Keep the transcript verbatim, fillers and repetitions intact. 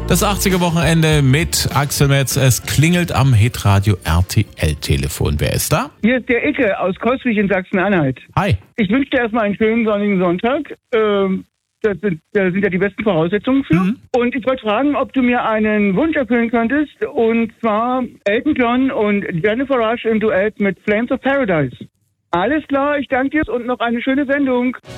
Das achtziger-Wochenende mit Axel Metz. Es klingelt am Hitradio R T L-Telefon. Wer ist da? Hier ist der Icke aus Coswig in Sachsen-Anhalt. Hi. Ich wünsche dir erstmal einen schönen sonnigen Sonntag. Ähm, das sind, da sind ja die besten Voraussetzungen für. Mhm. Und ich wollte fragen, ob du mir einen Wunsch erfüllen könntest. Und zwar Elton John und Jennifer Rush im Duett mit Flames of Paradise. Alles klar, ich danke dir und noch eine schöne Sendung.